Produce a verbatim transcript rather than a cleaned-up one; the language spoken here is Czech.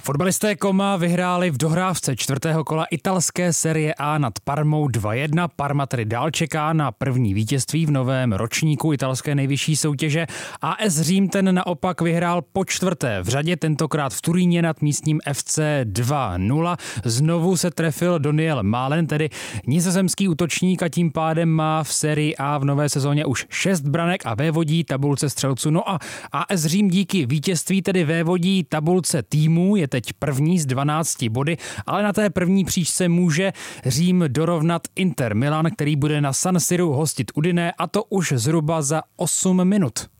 Fotbalisté Como vyhráli v dohrávce čtvrtého kola italské série A nad Parmou dva jedna. Parma tedy dál čeká na první vítězství v novém ročníku italské nejvyšší soutěže. A S Řím ten naopak vyhrál po čtvrté v řadě, tentokrát v Turíně nad místním F C dva nula. Znovu se trefil Daniel Malen, tedy nizozemský útočník, a tím pádem má v sérii A v nové sezóně už šest branek a vévodí tabulce střelců. No a A S Řím díky vítězství tedy vévodí tabulce týmů, je teď první z dvanácti body, ale na té první příčce může Řím dorovnat Inter Milan, který bude na San Siru hostit Udine, a to už zhruba za osm minut.